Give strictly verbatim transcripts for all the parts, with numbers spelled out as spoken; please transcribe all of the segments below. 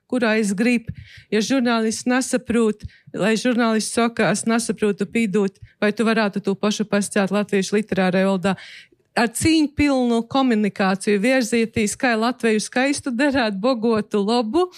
kurā es gribu. Ja žurnālists nesaprot, lai žurnālists saka, es nesaprotu pīdot, vai tu varētu to pašu pasciāt latviešu literārajā valodā. Ar cīņu pilnu komunikāciju virzieties, kā Latviju skaistu darāt, bogotu, labu.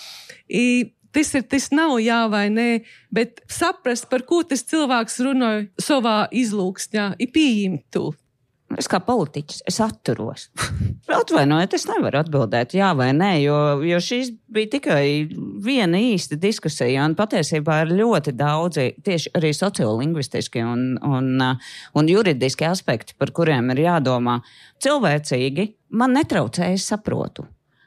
I, tas ir, tas nav jā vai nē, bet saprast, par ko tas cilvēks runāja savā izlūksņā, ir pieņemt to. Es kā politiķis, es atturos. Atvainojiet, es nevaru atbildēt jā vai nē, jo, jo šīs bija tikai viena īsta diskusija, un patiesībā ir ļoti daudzi tieši arī sociolingvistiski un, un, un juridiski aspekti, par kuriem ir jādomā. Cilvēcīgi man netraucē, es saprotu.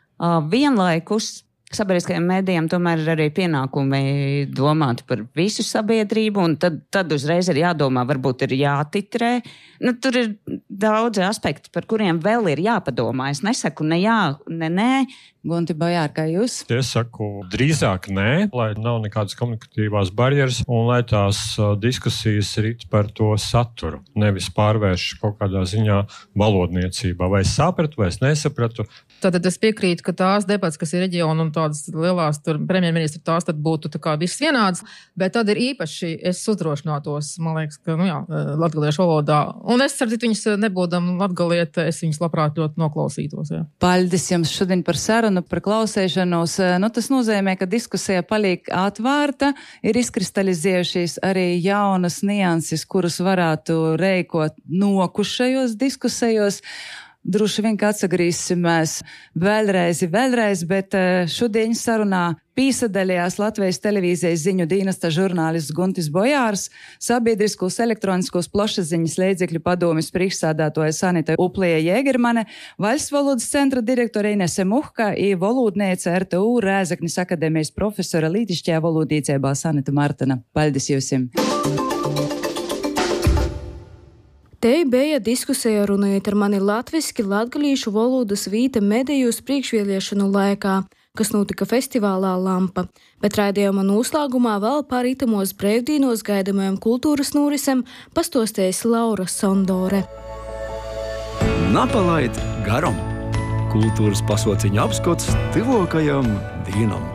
Vienlaikus sabiedriskajiem mēdījiem tomēr ir arī pienākumi domāt par visu sabiedrību, un tad, tad uzreiz ir jādomā, varbūt ir jātitrē. Nu, tur ir daudzi aspekti, par kuriem vēl ir jāpadomā. Es nesaku ne jā, ne nē. Gunti Bojār, kā jūs? Es saku drīzāk nē, lai nav nekādas komunikatīvās barjeras un lai tās uh, diskusijas rit par to saturu, nevis pārvērš kaut kādā ziņā valodniecībā. Vai es sapratu, vai es nesapratu. Tātad es piekrītu, ka tās debats, kas ir reģiona un tādas lielās tur premjerministra, tās tad būtu tā kā viss vienāds, bet tad ir īpaši, es uzdrošinātos, man liekas, ka, nu jā, latgaliešu valodā. Un es cerdu, viņas nebūdam latgaliet, es viņas labprāt ļoti noklausītos, jā. Paldies jums šodien par sarunu, par klausēšanos. Nu, tas nozīmē, ka diskusija paliek atvērta, ir izkristalizējušies arī jaunas nianses, kuras varētu reikot nokušajos diskusijos. Droši vien, ka atsagrīsimies vēlreiz, vēlreiz, bet šodien sarunā pīsadaļījās Latvijas televīzijas ziņu dienesta žurnālists Guntis Bojārs, sabiedriskos elektroniskos plašsaziņas līdzekļu padomes priekšsādātoja Sanita Uplija Jēgermane, Valsts valodas centra direktore Inese Muhka i valodniece R T U Rēzeknis akadēmijas profesora lītišķajā valodniecībā Sanita Martana. Paldies jūsim! Te bija diskusija runājot ar mani latviski latgalīšu valodas vīta medijus priekšvēliešanu laikā, kas notika festivālā Lampa, bet raidījuma noslēgumā vēl par itamos brīvdīnos gaidamajam kultūras norisam pastostējas Laura Sondore. Napalaid garam! Kultūras pasauciņa apskats tuvākajam dienam!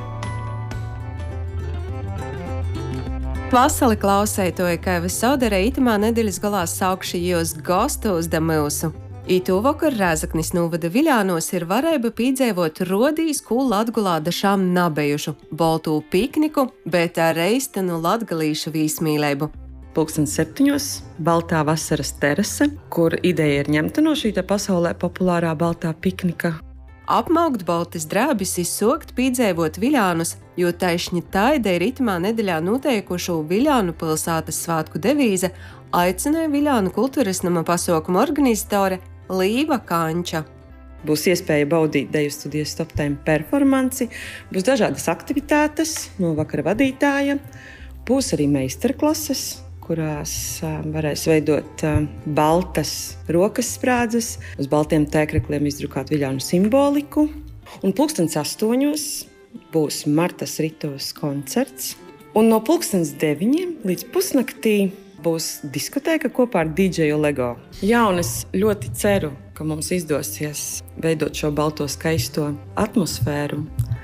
Vasali klausētoja, ka visodere itamā nedēļas galā saukši jūs gostos da mūsu. Itu vakar Rēzeknis novada Viļānos ir varēja pīdzēvot rodīs, ko Latgulā dašām nabejušu, boltū pikniku, bet ar reistanu latgalīšu vīsmīlēbu. Pulkstens septiņos Baltā vasaras terase, kur ideja ir ņemta no šī pasaulē populārā baltā piknika. Apmaugt baltis drābis izsokt pīdzēvot Viļānus, jo taišņi taida ir itamā nedēļā noteikušu Viļānu pilsētas svātku devīze aicināja Viļānu kultūras nama pasaukumu organizatore Līva Kanča. Būs iespēja baudīt deju studijas Top Time performanci, būs dažādas aktivitātes no vakara vadītāja, būs arī meistarklases, kurās uh, varēs veidot uh, baltas rokas sprādzes, uz baltiem tēkrekliem izdrukāt Viļānu simboliku. Un pulkstens astoņos būs Martas Ritovas koncerts. Un no pulkstens deviņiem līdz pusnaktī būs diskotēka kopā ar dīdžeju Lego. Jā, un es ļoti ceru, ka mums izdosies veidot šo balto skaisto atmosfēru.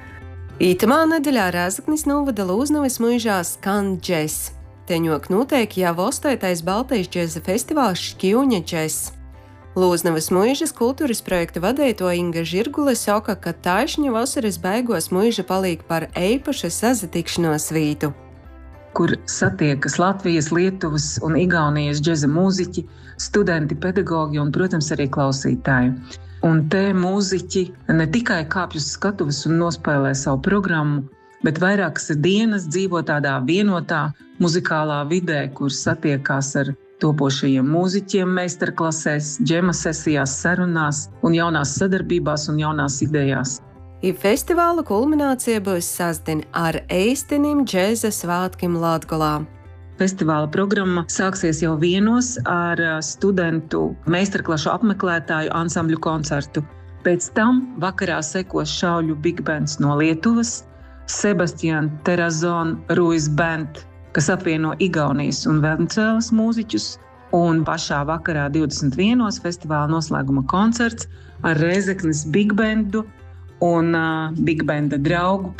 Itamā nedēļā Rēzeknis novada Lūznavas muižā skan džess. Teņok notiek jau ostētais Baltais džeza festivāls Škjuņa džess. Lūznavas muižas kultūras projekta vadēto Inga Žirgule saka, ka taišņa vasaras beigos muiža palīk par eipaša sazatikšanos vītu, kur satiekas Latvijas, Lietuvas un Igaunijas džeza mūziķi, studenti, pedagogi un, protams, arī klausītāji. Un te mūziķi ne tikai kāpj uz skatuves un nospēlē savu programmu, bet vairākas dienas dzīvo tādā vienotā muzikālā vidē, kur satiekās ar topošajiem mūziķiem meistarklasēs, džema sesijās, sarunās un jaunās sadarbībās un jaunās idejās. I festivāla kulminācija būs sasdien ar eistenim džeza svātkim Latgolā. Festivāla programma sāksies jau vienos ar studentu meistarklašu apmeklētāju ansambļu koncertu. Pēc tam vakarā sekos šauļu big bands no Lietuvas, Sebastian Terazon Ruiz Band, kas apvieno Igaunijas un Venecuēlas mūziķus, un pašā vakarā divdesmit vienos festivāla noslēguma koncerts ar Rēzeknes big bandu un uh, big banda draugu